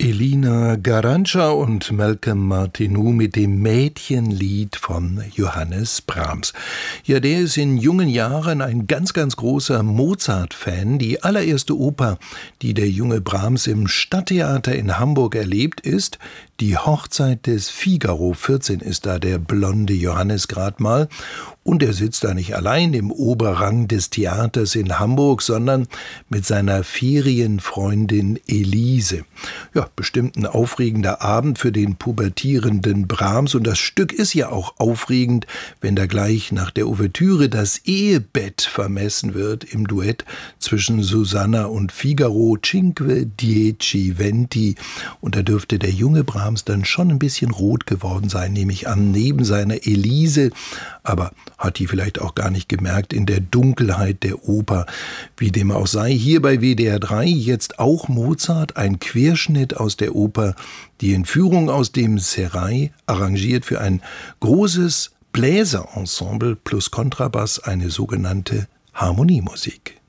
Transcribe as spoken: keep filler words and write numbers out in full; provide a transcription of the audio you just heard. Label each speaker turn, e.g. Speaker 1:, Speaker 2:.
Speaker 1: Elina Garanca und Malcolm Martineau mit dem Mädchenlied von Johannes Brahms. Ja, der ist in jungen Jahren ein ganz, ganz großer Mozart-Fan. Die allererste Oper, die der junge Brahms im Stadttheater in Hamburg erlebt, ist Die Hochzeit des Figaro. vierzehn ist da der blonde Johannes grad mal. Und er sitzt da nicht allein im Oberrang des Theaters in Hamburg, sondern mit seiner Ferienfreundin Elise. Ja, bestimmt ein aufregender Abend für den pubertierenden Brahms. Und das Stück ist ja auch aufregend, wenn da gleich nach der Ouvertüre das Ehebett vermessen wird im Duett zwischen Susanna und Figaro, Cinque Dieci Venti. Und da dürfte der junge Brahms dann schon ein bisschen rot geworden sein, nehme ich an, neben seiner Elise. Aber hat die vielleicht auch gar nicht gemerkt in der Dunkelheit der Oper. Wie dem auch sei, hier bei W D R drei jetzt auch Mozart, ein Querschnitt aus der Oper, die Entführung aus dem Serail, arrangiert für ein großes Bläserensemble plus Kontrabass, eine sogenannte Harmoniemusik.